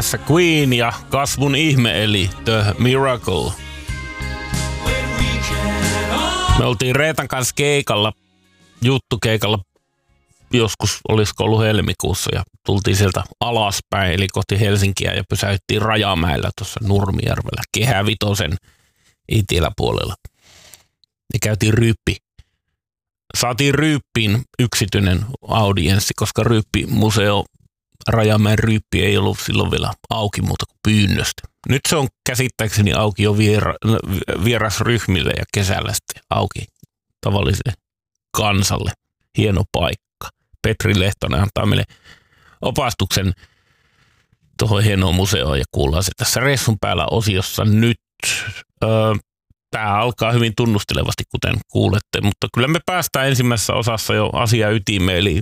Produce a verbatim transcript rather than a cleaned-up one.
Tässä Queen ja kasvun ihme eli The Miracle. Me oltiin Reetan kanssa keikalla, juttukeikalla, joskus olisiko ollut helmikuussa ja tultiin sieltä alaspäin eli kohti Helsinkiä ja pysäyttiin Rajamäellä tuossa Nurmijärvellä Kehä Vitosen eteläpuolella. Ja käytiin Ryyppi. Saatiin Ryyppiin yksityinen audienssi, koska Ryyppi-museo, Rajamäen Ryyppi ei ollut silloin vielä auki muuta kuin pyynnöstä. Nyt se on käsittääkseni auki jo viera, vierasryhmille ja kesällä sitten auki tavalliselle kansalle. Hieno paikka. Petri Lehtonen antaa meille opastuksen tuohon hienoon museoon ja kuullaan se tässä Reissun päällä osiossa nyt. Öö, Tämä alkaa hyvin tunnustelevasti, kuten kuulette, mutta kyllä me päästään ensimmäisessä osassa jo asia ytimeen, eli